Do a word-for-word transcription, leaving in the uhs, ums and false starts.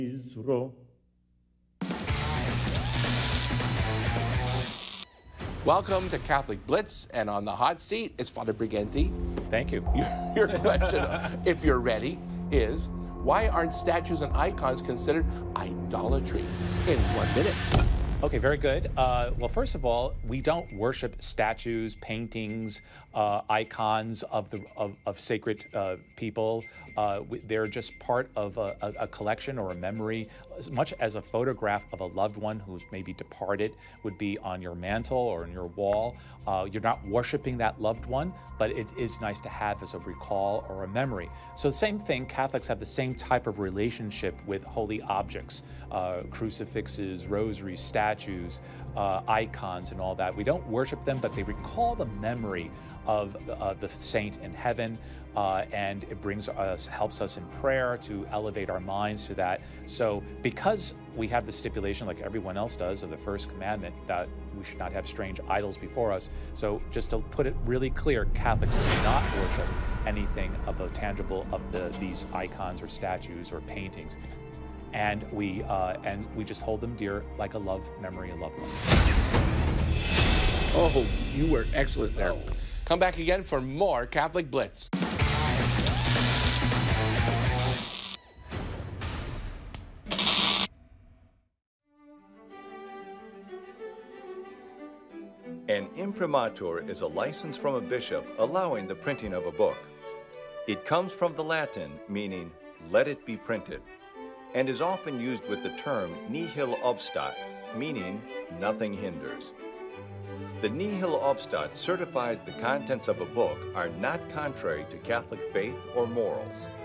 Welcome to Catholic Blitz, and on the hot seat is Father Briganti. Thank you. Your, your question, if you're ready, is why aren't statues and icons considered idolatry? In one minute. Okay, very good. Uh, well, first of all, we don't worship statues, paintings, uh, icons of the of, of sacred uh, people. Uh, we, they're just part of a, a, a collection or a memory, as much as a photograph of a loved one who's maybe departed would be on your mantle or on your wall. Uh, you're not worshiping that loved one, but it is nice to have as a recall or a memory. So the same thing, Catholics have the same type of relationship with holy objects, uh, crucifixes, rosaries, statues, uh, icons, and all that. We don't worship them, but they recall the memory of uh, the saint in heaven, uh, and it brings us, helps us in prayer to elevate our minds to that. So because we have the stipulation, like everyone else does, of the first commandment, that we should not have strange idols before us. So just to put it really clear, Catholics do not worship anything of a tangible of the, these icons or statues or paintings. And we uh, and we just hold them dear like a love memory, a loved one. Oh, you were excellent there. Oh. Come back again for more Catholic Blitz. An imprimatur is a license from a bishop allowing the printing of a book. It comes from the Latin meaning, let it be printed, and is often used with the term nihil obstat, meaning nothing hinders. The nihil obstat certifies the contents of a book are not contrary to Catholic faith or morals.